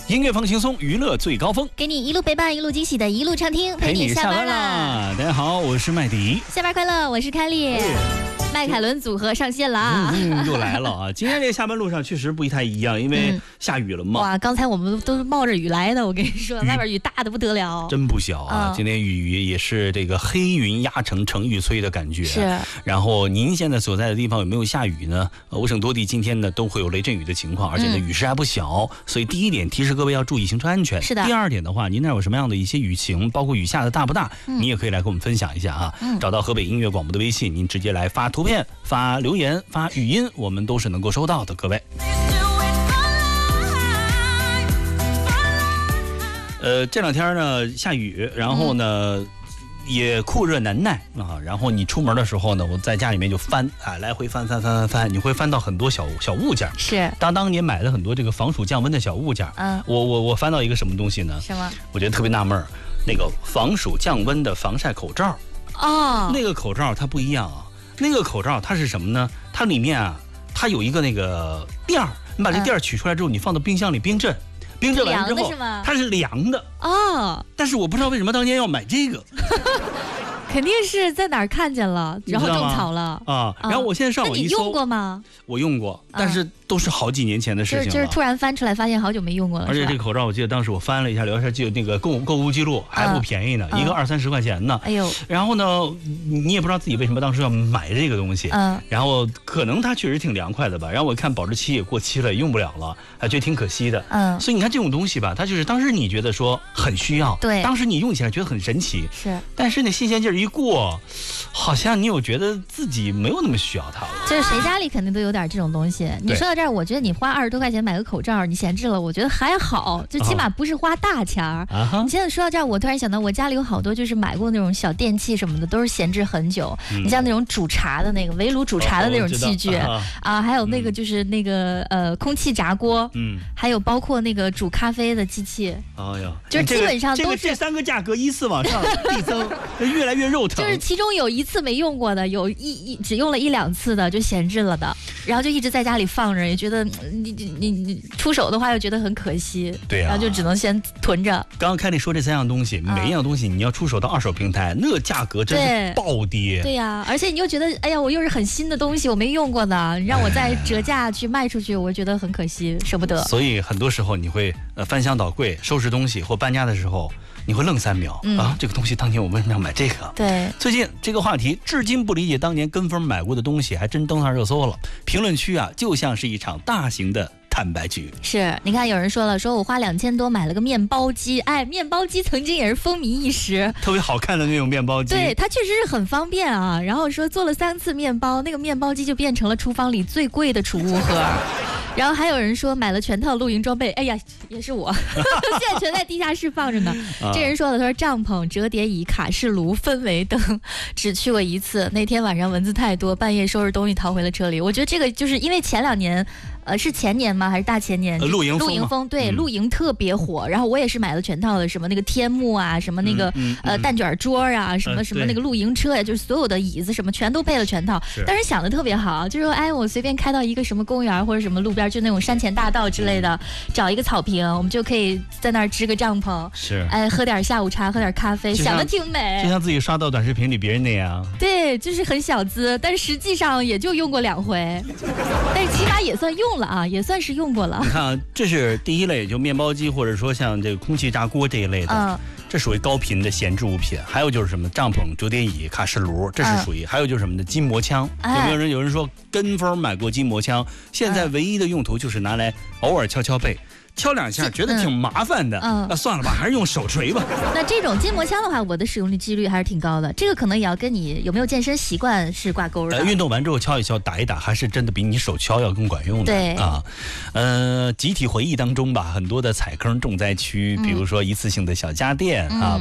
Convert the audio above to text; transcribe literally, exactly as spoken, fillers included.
音乐放轻松，娱乐最高峰， 给你一路陪伴，一路惊喜的一路畅听，陪你下班啦！ 大家好，我是麦迪， 下班快乐，我是凯莉。迈凯伦组合上线了啊！ 嗯，又来了啊！今天这个下班路上确实不太一样，因为下雨了嘛。 哇，刚才我们都是冒着雨来的，我跟你说，外边雨大的不得了， 真不小啊！嗯、今天雨也是这个黑云压城城欲摧的感觉。 是。 然后您现在所在的地方有没有下雨呢？欧省多地今天呢都会有雷阵雨的情况，而且呢、嗯、雨势还不小，所以第一点提示各位要注意行车安全。 是的。 第二点的话，您那有什么样的一些雨情，包括雨下的大不大，嗯、你也可以来跟我们分享一下啊。嗯、找到河北音乐广播的微信，您直接来发图片、发留言、发语音，我们都是能够收到的，各位。呃，这两天呢下雨，然后呢、嗯、也酷热难耐啊。然后你出门的时候呢，我在家里面就翻啊，来回翻翻翻翻翻，你会翻到很多小小物件。 是。当当年买了很多这个防暑降温的小物件。嗯。我我我翻到一个什么东西呢？ 什么？ 我觉得特别纳闷儿，那个防暑降温的防晒口罩。 哦。 那个口罩它不一样啊。那个口罩它是什么呢？它里面啊，它有一个那个垫儿，你把这垫儿取出来之后，你放到冰箱里冰镇，冰镇完之后，它是凉的哦。 但是我不知道为什么当年要买这个。 肯定是在哪儿看见了，然后种草了啊。然后我现在上网一搜， 你用过吗？ 我用过，但是都是好几年前的事情了。 就是突然翻出来，发现好久没用过了。 而且这个口罩，我记得当时我翻了一下，聊一下记得那个购购物记录还不便宜呢，一个二三十块钱呢。 哎呦！ 然后呢，你也不知道自己为什么当时要买这个东西。嗯。然后可能它确实挺凉快的吧。然后我看保质期也过期了，也用不了了，还觉得挺可惜的。嗯。所以你看这种东西吧，它就是当时你觉得说很需要， 对， 当时你用起来觉得很神奇， 是。 但是那新鲜劲儿一过，好像你有觉得自己没有那么需要它了。 就是谁家里肯定都有点这种东西。你说到这儿，我觉得你花二十多块钱买个口罩，你闲置了，我觉得还好，就起码不是花大钱儿。啊、你现在说到这儿，我突然想到，我家里有好多就是买过那种小电器什么的，都是闲置很久。嗯、你像那种煮茶的那个围炉煮茶的那种器具、哦、啊，还有那个就是那个、嗯、呃空气炸锅，嗯，还有包括那个煮咖啡的机器。 哎呀， 就是基本上都是、 这个、这三个价格依次往上递增，越来越肉疼。 就是其中有一次没用过的，有一一只用了一两次的就闲置了的，然后就一直在家里放着，也觉得你你你出手的话又觉得很可惜， 对呀、啊， 然后就只能先囤着。 刚刚凯莉说这三样东西，每一样东西你要出手到二手平台，那个价格真是暴跌。 对呀、啊，而且你又觉得，哎呀，我又是很新的东西，我没用过的，让我再折价去卖出去，我觉得很可惜，舍不得。 所以很多时候你会呃翻箱倒柜收拾东西或搬家的时候，你会愣三秒、嗯、啊，这个东西当年我为什么要买这个？ 对， 最近这个话题至今不理解，当年跟风买过的东西还真登上热搜了。评论区啊，就像是一场大型的坦白局。 是，你看有人说了，说我花两千多买了个面包机，哎，面包机曾经也是风靡一时， 特别好看的那种面包机。 对，它确实是很方便啊。然后说做了三次面包，那个面包机就变成了厨房里最贵的储物盒。然后还有人说买了全套露营装备，哎呀，也是我，现在全在地下室放着呢。啊、这人说了，他说帐篷、折叠椅、卡式炉、氛围灯，只去过一次。那天晚上蚊子太多，半夜收拾东西逃回了车里。我觉得这个就是因为前两年。呃，是前年吗？还是大前年？ 呃、露营风， 露营风，对，嗯、露营特别火。然后我也是买了全套的，什么那个天幕啊，什么那个、嗯嗯、呃蛋卷桌啊，什么、呃、什么那个露营车呀，就是所有的椅子什么全都配了全套。当时想的特别好，就是说，哎，我随便开到一个什么公园或者什么路边，就那种山前大道之类的，嗯、找一个草坪，我们就可以在那儿支个帐篷， 是， 哎，喝点下午茶，喝点咖啡，想的挺美。 就像自己刷到短视频里别人那样。 对，就是很小资，但是实际上也就用过两回，但是起码也算用了啊，也算是。用过了， 你看啊，这是第一类，就面包机或者说像这个空气炸锅这一类的，嗯、这属于高频的闲置物品。还有就是什么帐篷、折叠椅、卡式炉，这是属于。嗯、还有就是什么的筋膜枪，哎、有没有人有人说跟风买过筋膜枪？现在唯一的用途就是拿来偶尔敲敲背。敲两下觉得挺麻烦的，嗯，那、啊、算了吧，还是用手锤吧。 那这种筋膜枪的话，我的使用率几率还是挺高的。这个可能也要跟你有没有健身习惯是挂钩的。 呃，运动完之后敲一敲、打一打，还是真的比你手敲要更管用的。 对啊，呃，集体回忆当中吧，很多的踩坑重灾区，比如说一次性的小家电、嗯、啊，